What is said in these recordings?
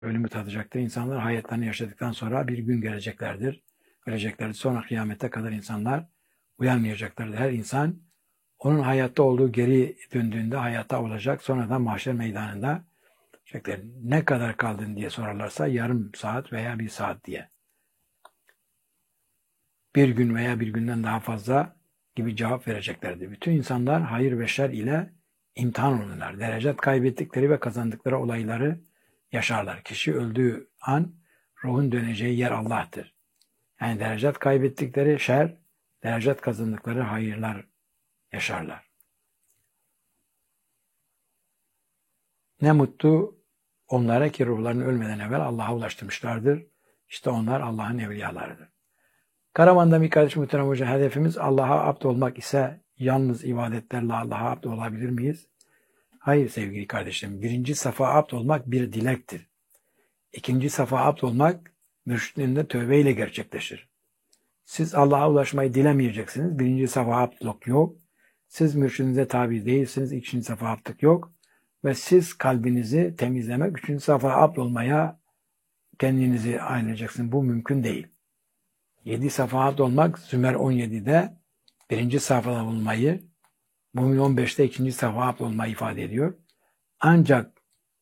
Ölümü tadacaktır. İnsanlar hayatlarını yaşadıktan sonra bir gün geleceklerdir. Öleceklerdir. Sonra kıyamete kadar insanlar uyanmayacaklardır. Her insan onun hayatta olduğu geri döndüğünde hayata olacak. Sonra da mahşer meydanında ne kadar kaldın diye sorarlarsa yarım saat veya bir saat diye. Bir gün veya bir günden daha fazla gibi cevap vereceklerdir. Bütün insanlar hayır ve şer ile imtihan olurlar. Derecet kaybettikleri ve kazandıkları olayları yaşarlar. Kişi öldüğü an ruhun döneceği yer Allah'tır. Yani derecet kaybettikleri şer, derecet kazandıkları hayırlar yaşarlar. Ne mutlu onlara ki ruhlarını ölmeden evvel Allah'a ulaştırmışlardır. İşte onlar Allah'ın evliyalarıdır. Karaman'da bir kardeş muhterem hocam, hedefimiz Allah'a abd olmak ise yalnız ibadetlerle Allah'a abd olabilir miyiz? Hayır sevgili kardeşlerim. Birinci safa abd olmak bir dilektir. İkinci safa abd olmak mürşidinde tövbeyle gerçekleşir. Siz Allah'a ulaşmayı dilemeyeceksiniz. Birinci safa abdlık yok. Siz mürşidinize tabi değilsiniz. İkinci safa abdlık yok. Ve siz kalbinizi temizlemek, üçüncü safa abd olmaya kendinizi ayıracaksınız. Bu mümkün değil. 7 safa abd olmak Zümer 17'de birinci safhada bulunmayı, Mümin 15'te ikinci safa abd olmayı ifade ediyor. Ancak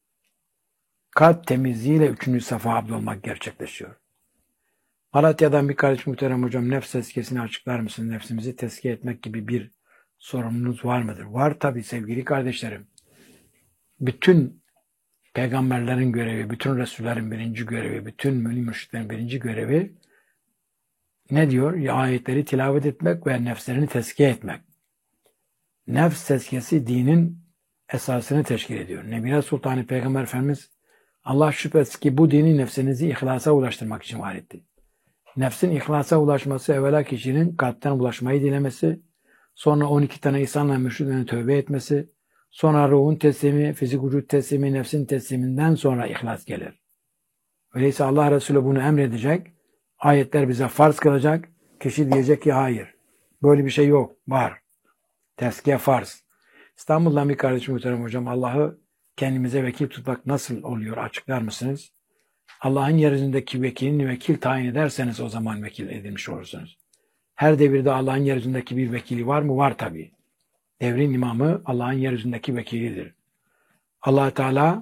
kalp temizliğiyle üçüncü safa abd olmak gerçekleşiyor. Malatya'dan bir kardeş muhterem hocam, nefs tezkiyesini açıklar mısın? Nefsimizi tezkiye etmek gibi bir sorumluluğunuz var mıdır? Var tabii sevgili kardeşlerim. Bütün peygamberlerin görevi, bütün Resullerin birinci görevi, bütün mümin mürşitlerin birinci görevi ne diyor? Ayetleri tilavet etmek ve nefslerini tezkiye etmek. Nefs tezkiyesi dinin esasını teşkil ediyor. Nebine Sultanı Peygamber Efendimiz Allah şüphesiz ki bu dini nefsinizi ihlasa ulaştırmak için var etti. Nefsin ihlasa ulaşması evvela kişinin kalpten ulaşmayı dilemesi, sonra 12 tane insanla mürşidine tövbe etmesi, sonra ruhun teslimi, fizik vücut teslimi, nefsin tesliminden sonra ihlas gelir. Öyleyse Allah Resulü bunu emredecek, ayetler bize farz kılacak, kişi diyecek ki hayır, böyle bir şey yok, var. Tezkiye farz. İstanbul'dan bir kardeşim muhterem hocam, Allah'ı kendimize vekil tutmak nasıl oluyor açıklar mısınız? Allah'ın yeryüzündeki vekilini vekil tayin ederseniz o zaman vekil edilmiş olursunuz. Her devirde Allah'ın yeryüzündeki bir vekili var mı? Var tabii. Devrin imamı Allah'ın yeryüzündeki vekilidir. Allah Teala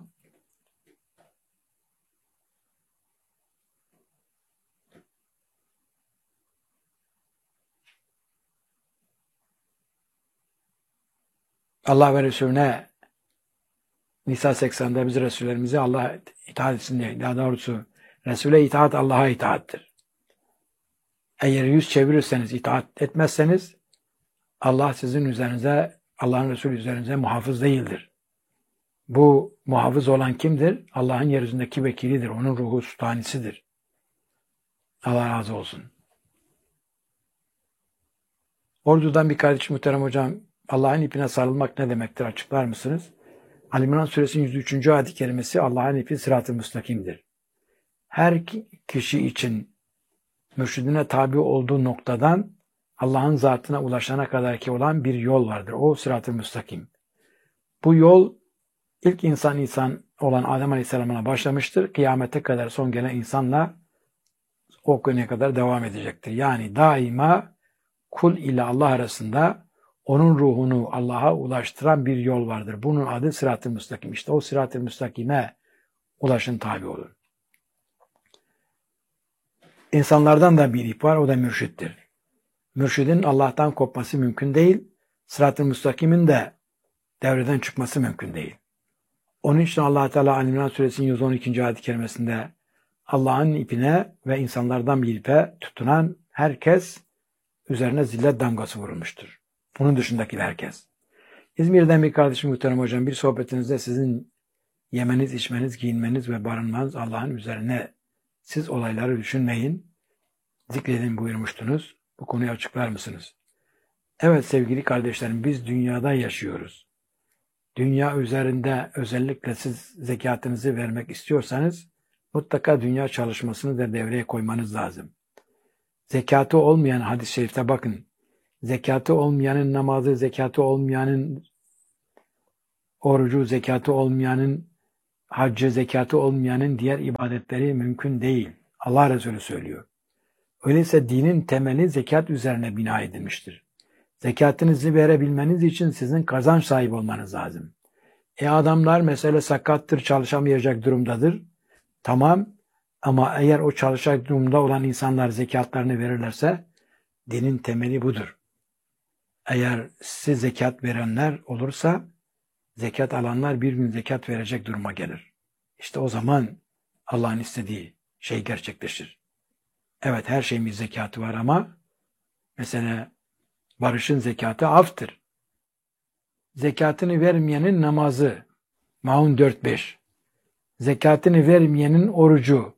Allah ve Resulüne Nisa 80'de biz Resullerimize Allah itaat etsin diye. Daha doğrusu Resul'e itaat Allah'a itaattir. Eğer yüz çevirirseniz, itaat etmezseniz Allah sizin üzerinize, Allah'ın Resulü üzerinize muhafız değildir. Bu muhafız olan kimdir? Allah'ın yeryüzündeki vekilidir. Onun ruhu sultanisidir. Allah razı olsun. Ordu'dan bir kardeşim muhterem hocam, Allah'ın ipine sarılmak ne demektir açıklar mısınız? Ali İmran Suresinin 103. ayet-i kerimesi Allah'ın ipi sırat-ı müstakimdir. Her kişi için mürşidine tabi olduğu noktadan Allah'ın zatına ulaşana kadar ki olan bir yol vardır. O sırat-ı müstakim. Bu yol ilk insan olan Adem Aleyhisselam'a başlamıştır. Kıyamete kadar son gelen insanla o güne kadar devam edecektir. Yani daima kul ile Allah arasında onun ruhunu Allah'a ulaştıran bir yol vardır. Bunun adı sırat-ı müstakim. İşte o sırat-ı müstakime ulaşın tabi olur. İnsanlardan da bir ip var, o da mürşittir. Mürşidin Allah'tan kopması mümkün değil, sırat-ı müstakimin de devreden çıkması mümkün değil. Onun için Allah Teala Ali İmran Suresinin 112. ayet-i kerimesinde Allah'ın ipine ve insanlardan bir ipe tutunan herkes üzerine zillet damgası vurulmuştur. Bunun dışındaki herkes. İzmir'den bir kardeşim muhterem hocam, bir sohbetinizde sizin yemeniz, içmeniz, giyinmeniz ve barınmanız Allah'ın üzerine, siz olayları düşünmeyin, zikredin buyurmuştunuz. Bu konuyu açıklar mısınız? Evet sevgili kardeşlerim, biz dünyada yaşıyoruz. Dünya üzerinde özellikle siz zekatınızı vermek istiyorsanız mutlaka dünya çalışmasını da devreye koymanız lazım. Zekatı olmayan hadis-i şerifte bakın. Zekatı olmayanın namazı, zekatı olmayanın orucu, zekatı olmayanın haccı, zekatı olmayanın diğer ibadetleri mümkün değil. Allah Resulü söylüyor. Öyleyse dinin temeli zekat üzerine bina edilmiştir. Zekatınızı verebilmeniz için sizin kazanç sahibi olmanız lazım. Adamlar mesela sakattır, çalışamayacak durumdadır. Tamam, ama eğer o çalışacak durumda olan insanlar zekatlarını verirlerse dinin temeli budur. Eğer size zekat verenler olursa zekat alanlar bir gün zekat verecek duruma gelir. İşte o zaman Allah'ın istediği şey gerçekleşir. Evet, her şeyin bir zekatı var ama mesela barışın zekatı aftır. Zekatını vermeyenin namazı Maun 4-5. Zekatını vermeyenin orucu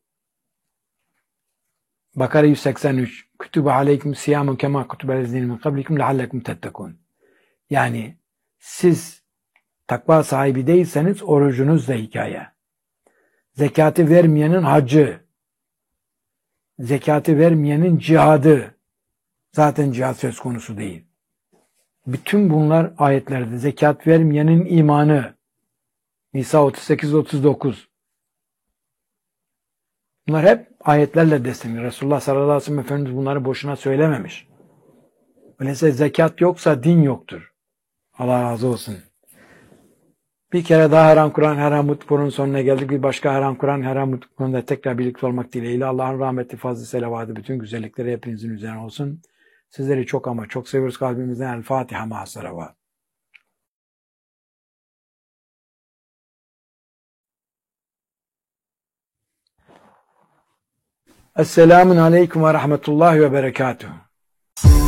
Bakara 183. Kütübe aleyküm siyamun kema kütübe lezine min kablikum leallekum tettekun. Yani siz takva sahibi değilseniz orucunuz da hikaye. Zekatı vermeyenin hacı, zekatı vermeyenin cihadı, zaten cihad söz konusu değil. Bütün bunlar ayetlerde. Zekat vermeyenin imanı, Nisa 38-39. Bunlar hep ayetlerle destekli. Resulullah sallallahu aleyhi ve sellem Efendimiz bunları boşuna söylememiş. Öyleyse zekat yoksa din yoktur. Allah razı olsun. Bir kere daha Haram Kur'an Haram Mutlu'nun sonuna geldik. Bir başka Haram Kur'an Haram Mutlu'nda tekrar birlikte olmak dileğiyle Allah'ın rahmeti, fazlı, selavatı, bütün güzellikleri hepinizin üzerine olsun. Sizleri çok ama çok seviyoruz kalbimizden. El Fatiha ma'a salavat. Esselamun aleyküm ve rahmetullahi ve berekatuhu.